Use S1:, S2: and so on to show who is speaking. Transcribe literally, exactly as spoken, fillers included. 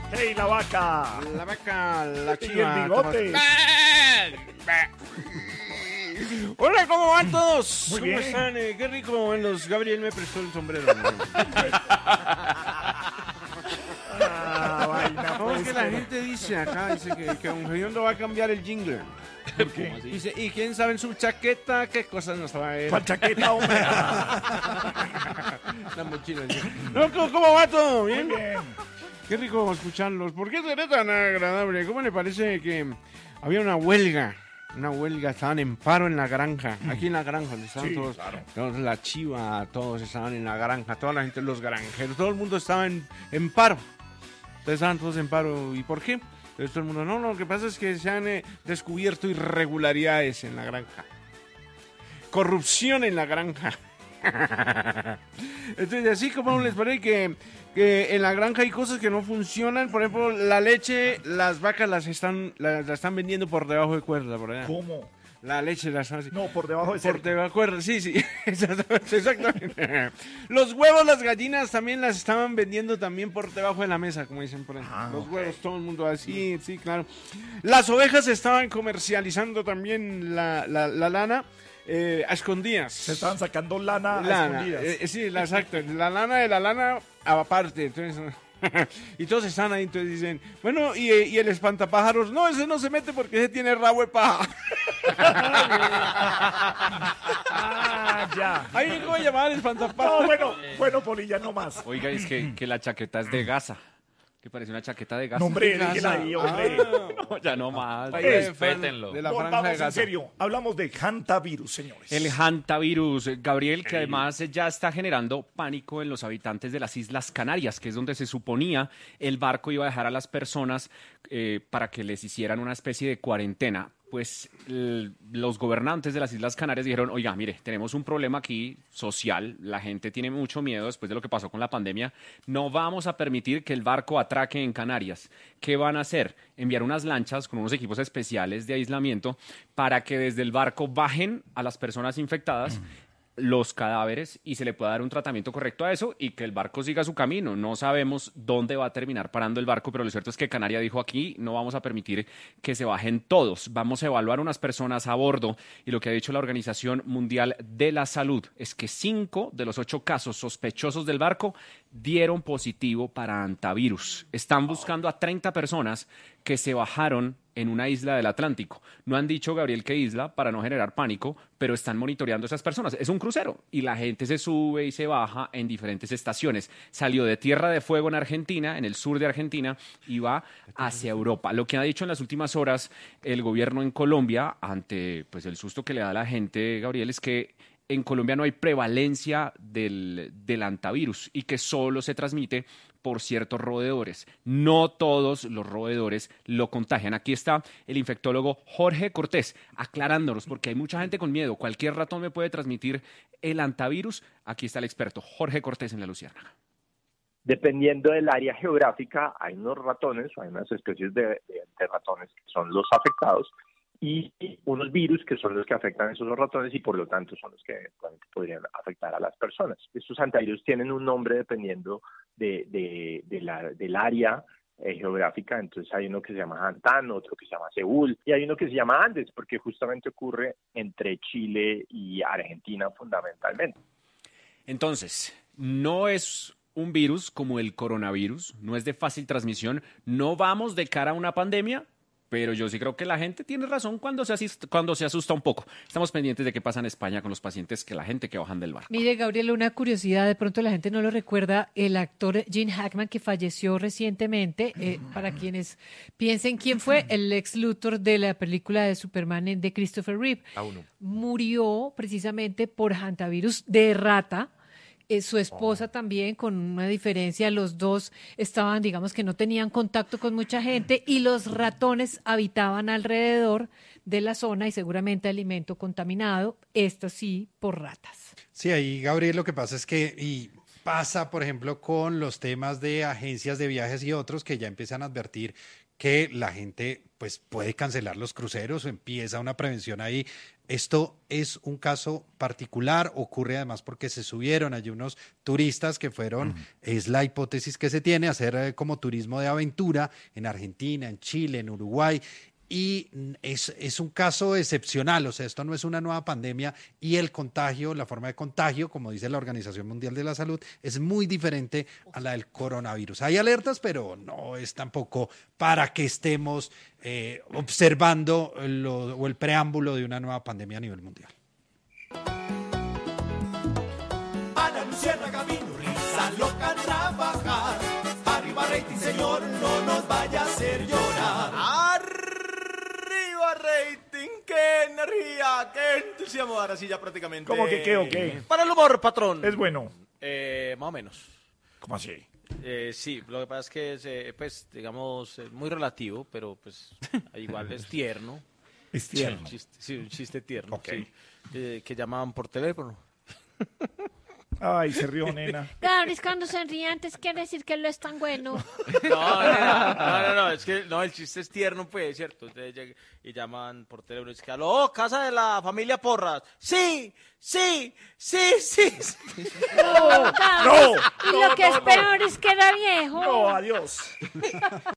S1: ¡Hey, la vaca!
S2: La vaca, la
S1: Y
S2: chiva.
S1: el bigote.
S2: Hola, ¿cómo van todos?
S1: Muy
S2: ¿Cómo
S1: bien.
S2: están? Eh, qué rico van los... Gabriel me prestó el sombrero.
S1: Ah, vaina,
S2: ¿Cómo es
S1: pues,
S2: que la
S1: pero-
S2: gente dice acá? Dice que, que Don Gediondo va a cambiar el jingle.
S1: ¿Por qué?
S2: Dice, ¿y quién sabe en su chaqueta qué cosas nos trae?
S1: ¿Cuál chaqueta, hombre?
S2: La mochila. Dice. No, ¿cómo, cómo va todo?
S1: Muy
S2: ¿Bien?
S1: bien.
S2: Qué rico escucharlos. ¿Por qué será tan agradable? ¿Cómo le parece que había una huelga? Una huelga, estaban en paro en la granja. Aquí en la granja, donde estaban
S1: Sí,
S2: todos,
S1: claro.
S2: todos, la chiva, todos estaban en la granja, toda la gente, los granjeros, todo el mundo estaba en, en paro. Entonces estaban todos en paro. ¿Y por qué? Entonces todo el mundo, no, no, lo que pasa es que se han eh, descubierto irregularidades en la granja. Corrupción en la granja. Entonces, así como les parece que, que en la granja hay cosas que no funcionan, por ejemplo, la leche, las vacas las están, las, las están vendiendo por debajo de cuerda, por allá.
S1: ¿Cómo?
S2: La leche las están así.
S1: No, por debajo de
S2: Por
S1: cerca.
S2: debajo de cuerda, sí, sí, exactamente, exactamente. Los huevos, las gallinas también las estaban vendiendo también por debajo de la mesa, como dicen por ahí.
S1: Ah,
S2: Los
S1: ok.
S2: huevos, todo el mundo así, sí, claro. Las ovejas estaban comercializando también la, la, la lana eh, a escondidas.
S1: Se estaban sacando lana, a
S2: Lana,
S1: escondidas.
S2: eh, sí, la, exacto, la lana de la lana aparte, entonces... y todos están ahí, entonces dicen, bueno, y, y el espantapájaros, no, ese no se mete porque ese tiene rabo de paja.
S1: Ah, ya.
S2: Ahí cómo llamar el espantapájaros.
S1: No, bueno, bueno, Polilla, no más.
S3: Oiga, es que, que la chaqueta es de gasa. Que parece una chaqueta de gasa.
S1: No, hombre,
S2: Gasa.
S1: déjela ahí, hombre.
S3: No, ya no más.
S2: Ahí de
S3: Respétenlo.
S2: de la franja de
S1: Volvamos en
S2: gasa.
S1: serio. Hablamos de hantavirus, señores.
S3: El hantavirus, eh, Gabriel, que además eh, ya está generando pánico en los habitantes de las Islas Canarias, que es donde se suponía el barco iba a dejar a las personas eh, para que les hicieran una especie de cuarentena. Pues el- los gobernantes de las Islas Canarias dijeron, oiga, mire, tenemos un problema aquí social, la gente tiene mucho miedo después de lo que pasó con la pandemia, no vamos a permitir que el barco atraque en Canarias. ¿Qué van a hacer? Enviar unas lanchas con unos equipos especiales de aislamiento para que desde el barco bajen a las personas infectadas los cadáveres y se le pueda dar un tratamiento correcto a eso y que el barco siga su camino. No sabemos dónde va a terminar parando el barco, pero lo cierto es que Canarias dijo aquí no vamos a permitir que se bajen todos. Vamos a evaluar unas personas a bordo y lo que ha dicho la Organización Mundial de la Salud es que cinco de los ocho casos sospechosos del barco dieron positivo para hantavirus. Están buscando a treinta personas que se bajaron en una isla del Atlántico. No han dicho, Gabriel, qué isla para no generar pánico, pero están monitoreando a esas personas. Es un crucero y la gente se sube y se baja en diferentes estaciones. Salió de Tierra de Fuego en Argentina, en el sur de Argentina, y va hacia Europa. Lo que ha dicho en las últimas horas el gobierno en Colombia, ante pues el susto que le da a la gente, Gabriel, es que en Colombia no hay prevalencia del, del hantavirus y que solo se transmite por ciertos roedores. No todos los roedores lo contagian. Aquí está el infectólogo Jorge Cortés aclarándonos, porque hay mucha gente con miedo. Cualquier ratón me puede transmitir el hantavirus. Aquí está el experto Jorge Cortés en La Luciérnaga.
S4: Dependiendo del área geográfica, hay unos ratones, hay unas especies de, de, de ratones que son los afectados y unos virus que son los que afectan a esos ratones y por lo tanto son los que podrían afectar a las personas. Estos hantavirus tienen un nombre dependiendo de, de, de la, del área eh, geográfica, entonces hay uno que se llama Hantán, otro que se llama Seúl y hay uno que se llama Andes porque justamente ocurre entre Chile y Argentina fundamentalmente.
S3: Entonces, no es un virus como el coronavirus, no es de fácil transmisión, no vamos de cara a una pandemia, pero yo sí creo que la gente tiene razón cuando se, asist- cuando se asusta un poco. Estamos pendientes de qué pasa en España con los pacientes, que la gente que bajan del barco.
S5: Mire, Gabriel, una curiosidad, de pronto la gente no lo recuerda, el actor Gene Hackman que falleció recientemente, eh, para quienes piensen quién fue, el ex Luthor de la película de Superman de Christopher Reeve, murió precisamente por hantavirus de rata. Eh, su esposa también, con una diferencia, los dos estaban, digamos que no tenían contacto con mucha gente y los ratones habitaban alrededor de la zona y seguramente alimento contaminado, esto sí, por ratas.
S6: Sí, ahí, Gabriel, lo que pasa es que, y pasa, por ejemplo, con los temas de agencias de viajes y otros que ya empiezan a advertir que la gente pues puede cancelar los cruceros, empieza una prevención ahí. Esto es un caso particular, ocurre además porque se subieron allí unos turistas que fueron, uh-huh. es la hipótesis que se tiene, hacer eh, como turismo de aventura en Argentina, en Chile, en Uruguay. Y es, es un caso excepcional, o sea, esto no es una nueva pandemia y el contagio, la forma de contagio, como dice la Organización Mundial de la Salud, es muy diferente a la del coronavirus. Hay alertas, pero no es tampoco para que estemos eh, observando lo, o el preámbulo de una nueva pandemia a nivel mundial.
S7: Ana Luciana Camino, risa loca trabajar. Arriba rating, señor, no nos vaya a hacer llorar.
S8: Rating, qué energía, qué entusiasmo, ahora sí ya prácticamente.
S1: ¿Cómo que qué o qué?
S8: Para el humor, patrón.
S1: Es bueno.
S8: Eh, más o menos.
S1: ¿Cómo así?
S8: Eh, sí, lo que pasa es que es, eh, pues, digamos, eh, muy relativo, pero pues igual es tierno.
S1: Es tierno.
S8: Sí, un chiste, sí, un chiste tierno.
S1: Ok.
S8: Sí, eh, que llamaban por teléfono.
S1: Ay, se rió, nena.
S5: Gabris, cuando se ríe antes quiere decir que lo es tan bueno.
S8: No, nena, no, no, no, es que no, el chiste es tierno, pues, ¿cierto? Entonces lleg- y llaman por teléfono y dicen, aló, casa de la familia Porras. Sí, sí, sí, sí. sí.
S5: No, Gabris,
S1: No,
S5: y
S1: no,
S5: lo que
S1: no,
S5: es
S1: no.
S5: peor es que era viejo.
S1: No, adiós.